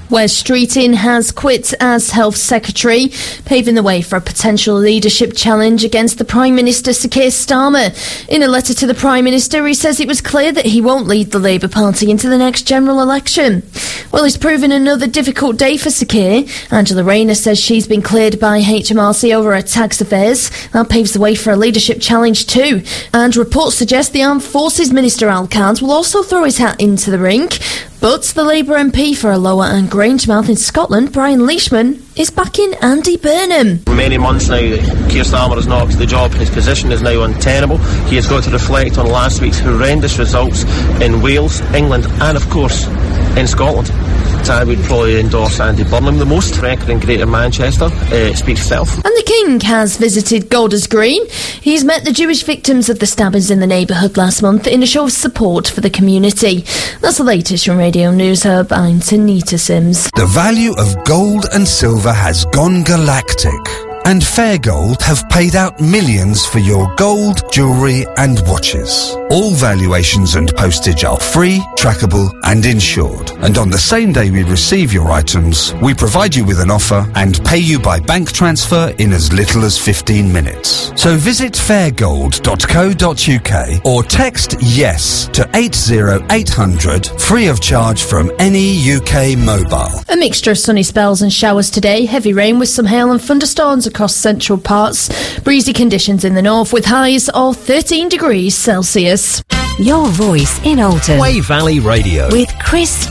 Wes Streeting has quit as Health Secretary, paving the way for a potential leadership challenge against the Prime Minister Sir Keir Starmer. In a letter to the Prime Minister, he says it was clear that he won't lead the Labour Party into the next general election. Well, it's proven another difficult day for Sir Keir. Angela Rayner says she's been cleared by HMRC over her tax affairs. That paves the way for a leadership challenge too. And reports suggest the Armed Forces Minister Al Carnes will also throw his hat into the ring. But the Labour MP for Alloa and Grangemouth in Scotland, Brian Leishman, is backing Andy Burnham. Many months now that Keir Starmer has not up to the job. His position is now untenable. He has got to reflect on last week's horrendous results in Wales, England and, of course, in Scotland. So I would probably endorse Andy Burnham the most. Record in Greater Manchester speaks itself. And the King has visited Golders Green. He's met the Jewish victims of the stabbings in the neighbourhood last month in a show of support for the community. That's the latest from Radio News Hub. I'm Tanita Sims. The value of gold and silver has gone galactic, and Fairgold have paid out millions for your gold, jewellery and watches. All valuations and postage are free, trackable and insured. And on the same day we receive your items, we provide you with an offer and pay you by bank transfer in as little as 15 minutes. So visit fairgold.co.uk or text YES to 80800 free of charge from any UK mobile. A mixture of sunny spells and showers today. Heavy rain with some hail and thunderstorms across central parts. Breezy conditions in the north with highs of 13 degrees Celsius. Your voice in Alton. Way Valley Radio. With Chris